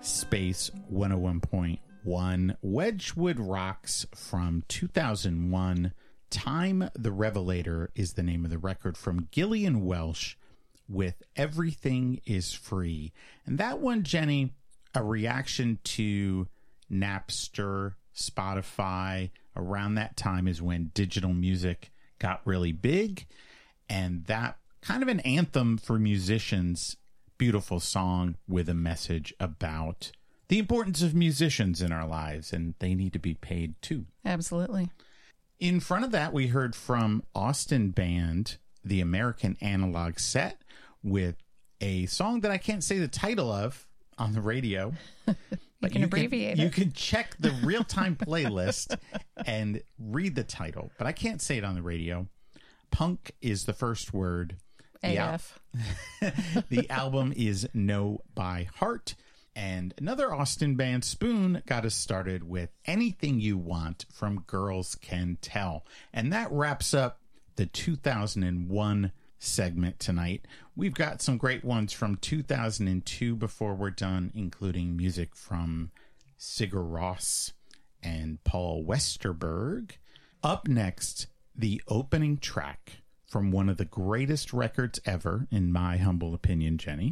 Space 101.1. Wedgwood Rocks from 2001. Time the Revelator is the name of the record from Gillian Welsh with Everything is Free. And that one, Jenny, a reaction to Napster, Spotify. Around that time is when digital music got really big. And that kind of an anthem for musicians. Beautiful song with a message about the importance of musicians in our lives, and they need to be paid too. Absolutely. In front of that, we heard from Austin Band, the American Analog Set, with a song that I can't say the title of on the radio. You can abbreviate it. You can check the real-time playlist and read the title, but I can't say it on the radio. Punk is the first word. AF. The album is Know by Heart. And another Austin Band, Spoon, got us started with Anything You Want from Girls Can Tell. And that wraps up the 2001 segment tonight. We've got some great ones from 2002 before we're done, including music from Sigur Rós and Paul Westerberg. Up next, the opening track from one of the greatest records ever, in my humble opinion, Jenny.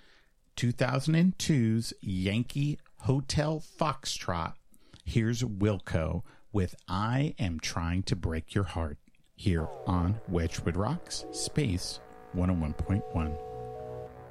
2002's Yankee Hotel Foxtrot. Here's Wilco with I Am Trying to Break Your Heart, here on Wedgwood Rocks, Space 101.1.